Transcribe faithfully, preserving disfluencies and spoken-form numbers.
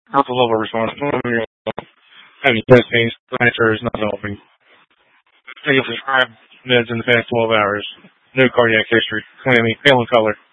Alpha level response. Having chest pains, plantar is not helping. Taking prescribed meds in the past twelve hours. No cardiac history. Clammy, pale in color.